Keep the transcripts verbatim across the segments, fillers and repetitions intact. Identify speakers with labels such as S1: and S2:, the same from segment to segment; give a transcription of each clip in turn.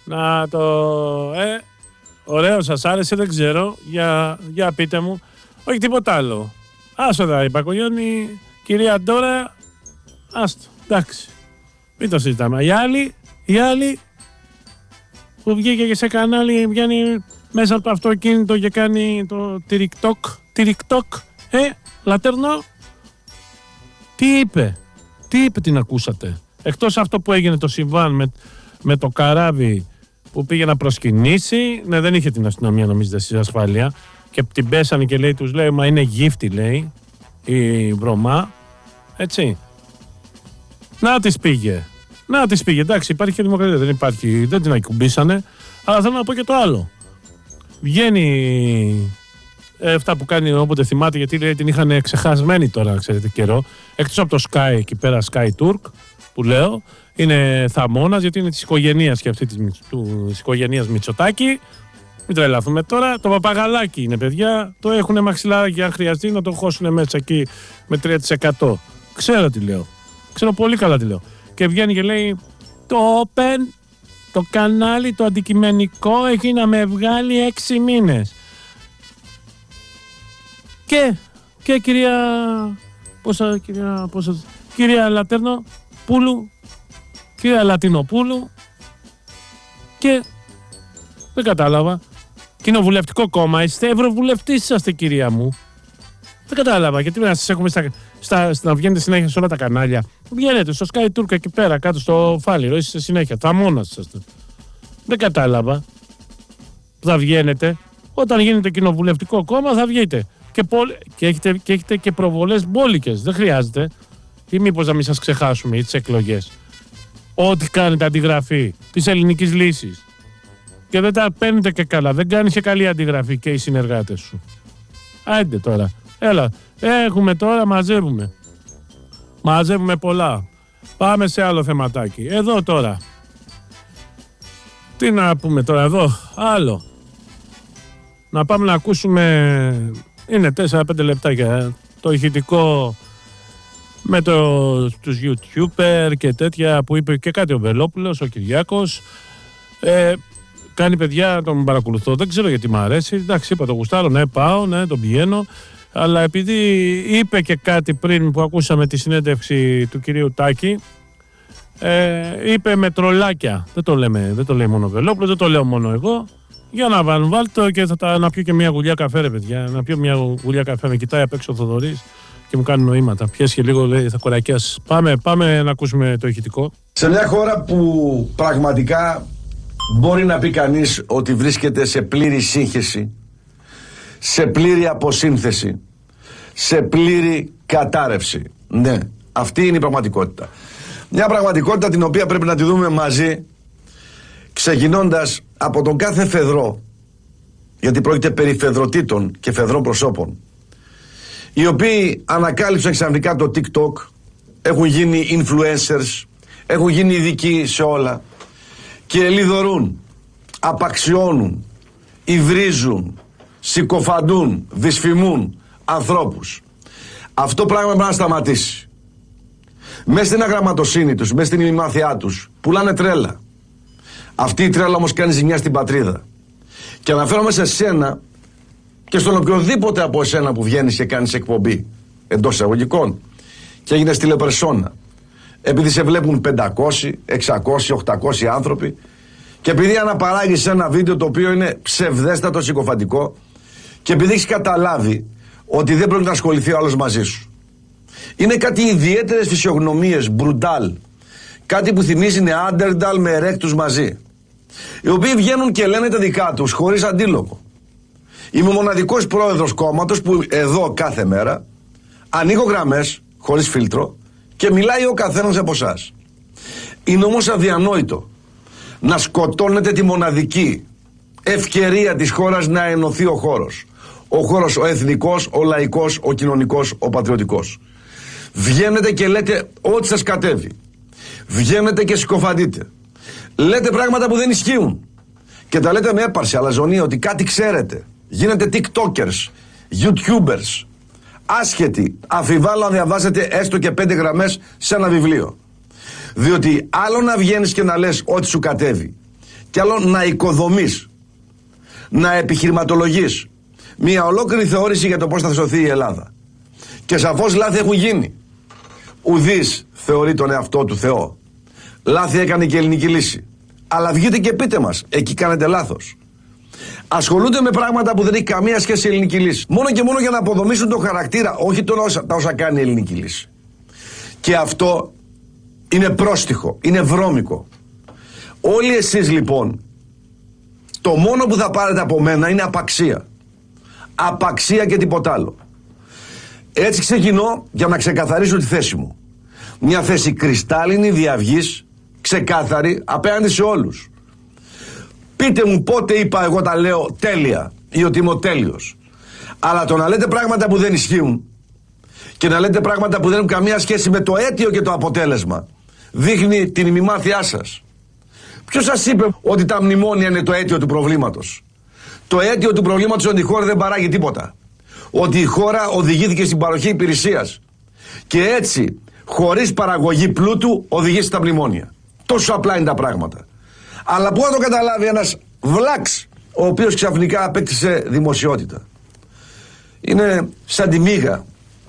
S1: Να το... Ε, ωραίο, σας άρεσε, δεν ξέρω. Για, για πείτε μου. Όχι τίποτα άλλο. Άσο τα είπα, Κογιόνι, κυρία Ντόρα. Άστο, εντάξει. Μην το συζητάμε. Οι άλλοι, οι άλλοι που βγήκε και σε κανάλι, βγαίνει μέσα από το αυτοκίνητο και κάνει το τυρικτόκ, τυρικτόκ, ε, Λατέρνο. Τι είπε, τι είπε, την ακούσατε. Εκτός αυτό που έγινε το συμβάν με, με το καράβι που πήγε να προσκυνήσει, ναι, δεν είχε την αστυνομία, νομίζετε εσείς, ασφάλεια, και την πέσανε και λέει, τους λέει, μα είναι γύφτη, λέει, η βρωμά, έτσι. Να της πήγε, να της πήγε, εντάξει, υπάρχει και δημοκρατία, δεν υπάρχει, δεν την ακουμπήσανε, αλλά θέλω να πω και το άλλο. Βγαίνει ε, αυτά που κάνει όποτε θυμάται, γιατί λέει την είχαν ξεχασμένη τώρα, ξέρετε, καιρό, εκτός από το Sky, εκεί πέρα Sky Turk, που λέω, είναι θαμώνας, γιατί είναι της οικογένειας και αυτή της, της οικογένειας Μητσοτάκη. Μην τρελαθούμε τώρα. Το παπαγαλάκι είναι, παιδιά. Το έχουν μαξιλάρι, αν χρειαστεί να το χώσουν μέσα εκεί με τρία τοις εκατό. Ξέρω τι λέω. Ξέρω πολύ καλά τι λέω. Και βγαίνει και λέει, το Open, το κανάλι, το αντικειμενικό έχει να με βγάλει έξι μήνες. Και, και κυρία, πόσα, κυρία, πόσα, κυρία Λατέρνο, Πούλου, κυρία Λατινοπούλου, και δεν κατάλαβα. Κοινοβουλευτικό κόμμα είστε, ευρωβουλευτής είσαστε, κυρία μου. Δεν κατάλαβα, γιατί να σας έχουμε στα, στα, στα, να βγαίνετε συνέχεια σε όλα τα κανάλια. Βγαίνετε στο Sky Turk εκεί πέρα, κάτω στο Φάληρο, είστε συνέχεια, θαμώνας είσαστε. Δεν κατάλαβα. Θα βγαίνετε, όταν γίνεται κοινοβουλευτικό κόμμα θα βγείτε. Και, πολ, και, έχετε, και έχετε και προβολές μπόλικες, δεν χρειάζεται. Ή μήπως να μην σας ξεχάσουμε ή τις εκλογές. Ό,τι κάνετε αντιγραφή της ελληνικής λύσης. Και δεν τα παίρνετε και καλά. Δεν κάνεις και καλή αντιγραφή και οι συνεργάτες σου. Άντε τώρα. Έλα. Έχουμε τώρα, μαζεύουμε. Μαζεύουμε πολλά. Πάμε σε άλλο θεματάκι. Εδώ τώρα. Τι να πούμε τώρα εδώ. Άλλο. Να πάμε να ακούσουμε. Είναι τέσσερα πέντε λεπτάκια. Το ηχητικό με το, τους YouTuber και τέτοια που είπε και κάτι ο Βελόπουλος, ο Κυριάκος. Ε, κάνει παιδιά, τον παρακολουθώ, δεν ξέρω γιατί μου αρέσει. Εντάξει, είπα το γουστάρω, ναι, πάω, ναι, τον πηγαίνω. Αλλά επειδή είπε και κάτι πριν που ακούσαμε τη συνέντευξη του κυρίου Τάκη, ε, είπε με τρολάκια. Δεν το λέμε, δεν το λέει μόνο ο Βελόπουλος, δεν το λέω μόνο εγώ. Για να βάλω και θα τα, να πιω και μια γουλιά καφέ, ρε παιδιά. Να πιω μια γουλιά καφέ, με κοιτάει απ' έξω ο Θοδωρής και μου κάνει νοήματα. Πιες και λίγο, λέει, θα κορακιάς. Πάμε, πάμε να ακούσουμε το ηχητικό.
S2: Σε μια χώρα που πραγματικά μπορεί να πει κανείς ότι βρίσκεται σε πλήρη σύγχυση, σε πλήρη αποσύνθεση, σε πλήρη κατάρρευση. Ναι, αυτή είναι η πραγματικότητα. Μια πραγματικότητα την οποία πρέπει να τη δούμε μαζί, ξεκινώντας από τον κάθε φεδρό, γιατί πρόκειται περί φεδροτήτων και φεδρών προσώπων, οι οποίοι ανακάλυψαν ξαφνικά το TikTok, έχουν γίνει influencers, έχουν γίνει ειδικοί σε όλα και λιδωρούν, απαξιώνουν, υβρίζουν, συκοφαντούν, δυσφημούν ανθρώπους. Αυτό πράγμα πρέπει να σταματήσει. Μέσα στην αγραμματοσύνη τους, μέσα στην ημιμάθειά τους, πουλάνε τρέλα. Αυτή η τρέλα όμως κάνει ζημιά στην πατρίδα. Και αναφέρομαι σε σένα και στον οποιοδήποτε από εσένα που βγαίνεις και κάνεις εκπομπή εντός εισαγωγικών και έγινες τηλεπερσόνα, επειδή σε βλέπουν πεντακόσιοι, εξακόσιοι, οκτακόσιοι άνθρωποι, και επειδή αναπαράγεις ένα βίντεο το οποίο είναι ψευδέστατο, συκοφαντικό, και επειδή έχεις καταλάβει ότι δεν πρέπει να ασχοληθεί ο άλλος μαζί σου. Είναι κάτι ιδιαίτερες φυσιογνωμίες, μπρουντάλ, κάτι που θυμίζει Νεάντερνταλ με ερέκτους μαζί, οι οποίοι βγαίνουν και λένε τα δικά τους χωρίς αντίλογο. Είμαι ο μοναδικός πρόεδρος κόμματος που εδώ κάθε μέρα ανοίγω γραμμές χωρίς φίλτρο και μιλάει ο καθένας από εσάς. Είναι όμως αδιανόητο να σκοτώνετε τη μοναδική ευκαιρία της χώρας να ενωθεί ο χώρος. Ο χώρος ο εθνικός, ο λαϊκός, ο κοινωνικός, ο πατριωτικός. Βγαίνετε και λέτε ό,τι σας κατέβει. Βγαίνετε και συκοφαντείτε. Λέτε πράγματα που δεν ισχύουν. Και τα λέτε με έπαρση, αλαζονία, ότι κάτι ξέρετε. Γίνετε TikTokers, YouTubers. Άσχετοι, αμφιβάλλω αν διαβάζετε έστω και πέντε γραμμές σε ένα βιβλίο. Διότι άλλο να βγαίνεις και να λες ό,τι σου κατέβει και άλλο να οικοδομείς, να επιχειρηματολογείς μια ολόκληρη θεώρηση για το πώς θα σωθεί η Ελλάδα. Και σαφώς λάθη έχουν γίνει. Ουδής θεωρεί τον εαυτό του Θεό. Λάθη έκανε και η Ελληνική Λύση. Αλλά βγείτε και πείτε μας, εκεί κάνετε λάθος. Ασχολούνται με πράγματα που δεν έχει καμία σχέση η Ελληνική Λύση. Μόνο και μόνο για να αποδομήσουν το χαρακτήρα, όχι τον όσα, τα όσα κάνει η Ελληνική Λύση. Και αυτό είναι πρόστιχο, είναι βρώμικο. Όλοι εσείς λοιπόν, το μόνο που θα πάρετε από μένα είναι απαξία. Απαξία και τίποτα άλλο. Έτσι ξεκινώ για να ξεκαθαρίσω τη θέση μου. Μια θέση κρυστάλλινη, διαυγής, ξεκάθαρη, απέναντι σε όλους. Πείτε μου πότε είπα εγώ τα λέω τέλεια ή ότι είμαι ο τέλειος. Αλλά το να λέτε πράγματα που δεν ισχύουν και να λέτε πράγματα που δεν έχουν καμία σχέση με το αίτιο και το αποτέλεσμα δείχνει την ημιμάθειά σας. Ποιος σας είπε ότι τα μνημόνια είναι το αίτιο του προβλήματος? Το αίτιο του προβλήματος είναι ότι η χώρα δεν παράγει τίποτα. Ότι η χώρα οδηγήθηκε στην παροχή υπηρεσίας. Και έτσι, χωρίς παραγωγή πλούτου, οδηγεί στα μνημόνια. Τόσο απλά είναι τα πράγματα. Αλλά πού να το καταλάβει ένας βλάξ, ο οποίος ξαφνικά απέκτησε δημοσιότητα? Είναι σαν τη μύγα.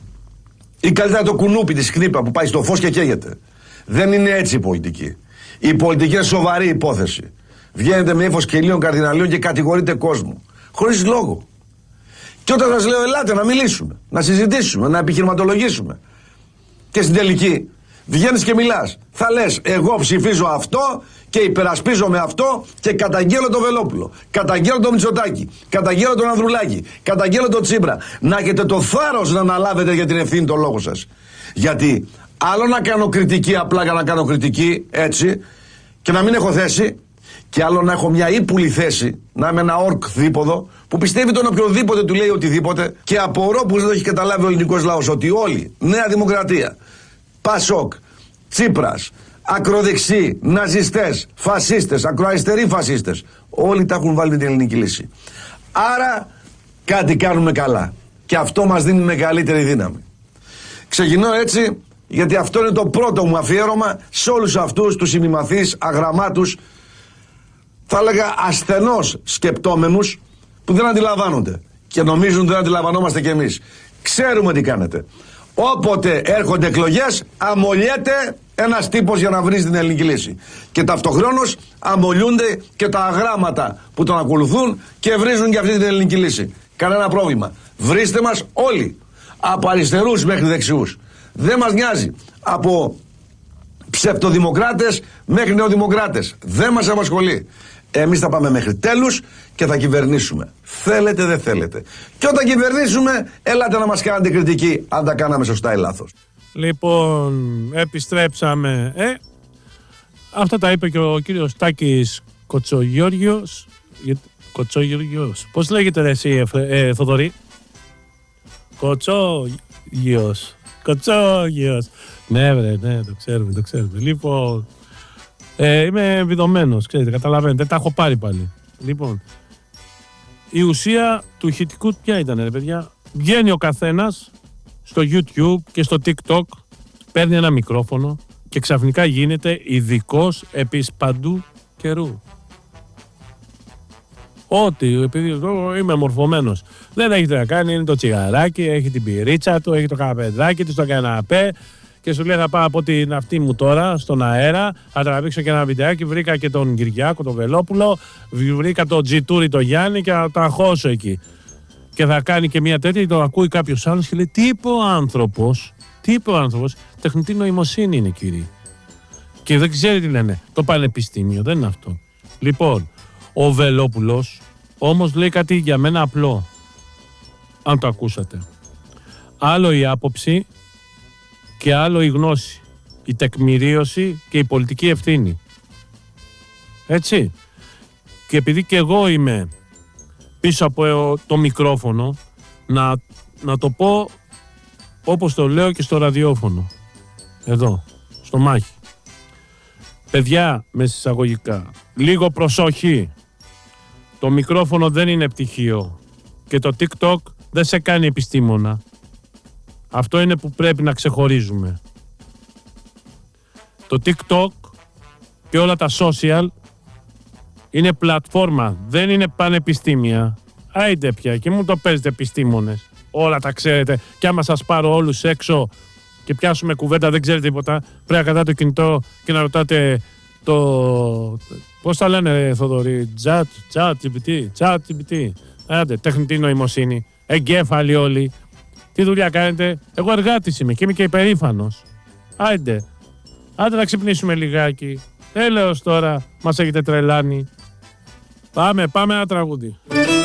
S2: Ή καλύτερα το κουνούπι της κνήπα που πάει στο φως και καίγεται. Δεν είναι έτσι η πολιτική. Η πολιτική είναι σοβαρή υπόθεση. Βγαίνετε με ύφος κελίων καρδιναλίων και κατηγορείτε κόσμο. Χωρίς λόγο. Και όταν σας λέω ελάτε να μιλήσουμε, να συζητήσουμε, να επιχειρηματολογήσουμε. Και στην τελική βγαίνεις και μιλάς. Θα λες εγώ ψηφίζω αυτό και υπερασπίζομαι αυτό και καταγγέλλω το Βελόπουλο. Καταγγέλλω το Μητσοτάκη. Καταγγέλλω τον Ανδρουλάκη. Καταγγέλλω τον Τσίπρα. Να έχετε το θάρρος να αναλάβετε για την ευθύνη των λόγων σας. Γιατί άλλο να κάνω κριτική απλά για να κάνω κριτική έτσι και να μην έχω θέση, και άλλο να έχω μια ύπουλη θέση, να είμαι ένα ορκ δίποδο που πιστεύει τον οποιοδήποτε του λέει οτιδήποτε, και απορώ που δεν το έχει καταλάβει ο ελληνικός λαός ότι όλοι, Νέα Δημοκρατία, Πασόκ, Τσίπρας, ακροδεξιοί, ναζιστές, φασίστες, ακροαριστεροί φασίστες, όλοι τα έχουν βάλει την Ελληνική Λύση. Άρα κάτι κάνουμε καλά και αυτό μας δίνει μεγαλύτερη δύναμη. Ξεκινώ έτσι γιατί αυτό είναι το πρώτο μου αφιέρωμα σε όλους αυτούς τους ημιμαθείς, αγραμμάτους, θα έλεγα ασθενώς σκεπτόμενους που δεν αντιλαμβάνονται και νομίζουν δεν αντιλαμβανόμαστε κι εμείς. Ξέρουμε τι κάνετε. Όποτε έρχονται εκλογές αμολιέται ένας τύπος για να βρει την Ελληνική Λύση. Και ταυτοχρόνως αμολιούνται και τα αγράμματα που τον ακολουθούν και βρίζουν και αυτή την Ελληνική Λύση. Κανένα πρόβλημα. Βρίστε μας όλοι. Από αριστερούς μέχρι δεξιούς. Δεν μας νοιάζει. Από ψευτοδημοκράτες μέχρι νεοδημοκράτες. Δεν μας απασχολεί. Εμείς θα πάμε μέχρι τέλους και θα κυβερνήσουμε. Θέλετε, δεν θέλετε. Και όταν κυβερνήσουμε, ελάτε να μας κάνετε κριτική αν τα κάναμε σωστά ή λάθος.
S1: Λοιπόν, επιστρέψαμε. Ε, αυτά τα είπε και ο κύριος Τάκης Κοτσογιώργιος. Κοτσογιώργιος. Πώς λέγεται ρε εσύ, ε, Θοδωρή? Κοτσόγιος. Κοτσόγιος. Ναι, βρε, ναι, το ξέρουμε, το ξέρουμε. Λοιπόν, ε, είμαι βιδωμένος, ξέρετε, καταλαβαίνετε, τα έχω πάρει πάλι. Λοιπόν, η ουσία του ηχητικού ποια ήταν, ρε παιδιά? Βγαίνει ο καθένας στο YouTube και στο TikTok, παίρνει ένα μικρόφωνο και ξαφνικά γίνεται ειδικός επί παντού καιρού. Ό,τι, επειδή εγώ είμαι μορφωμένος, δεν έχει να κάνει, είναι το τσιγαράκι, έχει την πυρίτσα του, έχει το καπεδάκι του στο καναπέ και σου λέει θα πάω από την αυτή μου τώρα στον αέρα, θα τραβήξω και ένα βιντεάκι, βρήκα και τον Κυριάκο, τον Βελόπουλο, βρήκα τον Τζιτούρι, τον Γιάννη και θα τα χώσω εκεί. Και θα κάνει και μια τέτοια, το ακούει κάποιος άλλος και λέει τι είπε ο άνθρωπος, τι είπε ο άνθρωπος, τεχνητή νοημοσύνη είναι κύριε. Και δεν ξέρει τι λένε, το πανεπιστήμιο, δεν είναι αυτό. Λοιπόν, ο Βελόπουλος όμως λέει κάτι για μένα απλό, αν το ακούσατε. Άλλο η άποψη και άλλο η γνώση, η τεκμηρίωση και η πολιτική ευθύνη. Έτσι. Και επειδή και εγώ είμαι πίσω από το μικρόφωνο, να, να το πω όπως το λέω και στο ραδιόφωνο. Εδώ, στο μάχη. Παιδιά, με εισαγωγικά, λίγο προσοχή. Το μικρόφωνο δεν είναι πτυχίο και το TikTok δεν σε κάνει επιστήμονα. Αυτό είναι που πρέπει να ξεχωρίζουμε. Το TikTok και όλα τα social Είναι πλατφόρμα, δεν είναι πανεπιστήμια. Άιντε πια και μου το παίζετε επιστήμονες. Όλα τα ξέρετε. Και άμα σας πάρω όλους έξω και πιάσουμε κουβέντα, δεν ξέρετε τίποτα, πρέπει να κρατάτε το κινητό και να ρωτάτε το... Πώς τα λένε, Θοδωρή, chat, chat, τζι πι τι, chat, τζι πι τι. Άντε, τεχνητή νοημοσύνη, εγκέφαλοι όλοι. Τι δουλειά κάνετε? Εγώ εργάτης είμαι και είμαι και υπερήφανος. Άιντε, άντε να ξυπνήσουμε λιγάκι. Έλεος τώρα, μας έχετε τρελάνει. Πάμε, πάμε ένα τραγούδι.